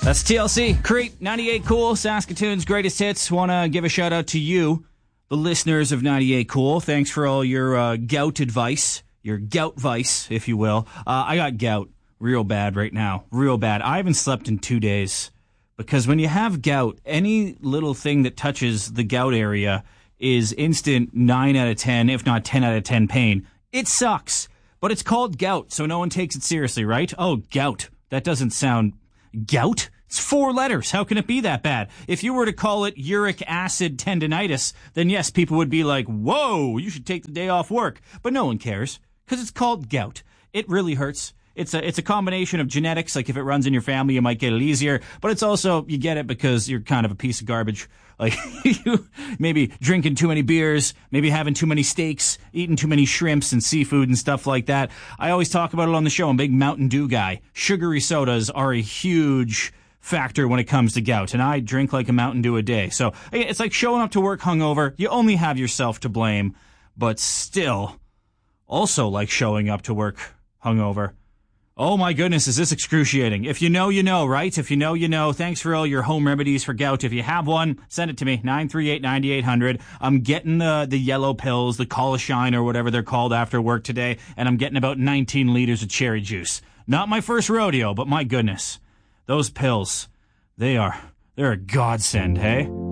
That's TLC, Creep, 98 Cool, Saskatoon's greatest hits. Want to give a shout out to you, the listeners of 98 Cool. Thanks for all your gout advice, your gout vice, if you will. I got gout real bad right now, real bad. I haven't slept in 2 days because when you have gout, any little thing that touches the gout area is instant 9 out of 10, if not 10 out of 10 pain. It sucks, but it's called gout, so no one takes it seriously, right? Oh, gout. That doesn't sound... Gout? It's 4 letters. How can it be that bad? If you were to call it uric acid tendinitis, then yes, people would be like, whoa, you should take the day off work. But no one cares, because it's called gout. It really hurts. It's a combination of genetics, like if it runs in your family, you might get it easier. But it's also, you get it because you're kind of a piece of garbage. Like, you maybe drinking too many beers, maybe having too many steaks, eating too many shrimps and seafood and stuff like that. I always talk about it on the show. I'm a big Mountain Dew guy. Sugary sodas are a huge factor when it comes to gout, and I drink like a Mountain Dew a day. So it's like showing up to work hungover. You only have yourself to blame, but still also like showing up to work hungover. Oh my goodness, is this excruciating? If you know, you know, right? If you know, you know. Thanks for all your home remedies for gout. If you have one, send it to me, 938-9800. I'm getting the yellow pills, the Colishine or whatever they're called after work today, and I'm getting about 19 liters of cherry juice. Not my first rodeo, but my goodness. Those pills, they're a godsend, hey?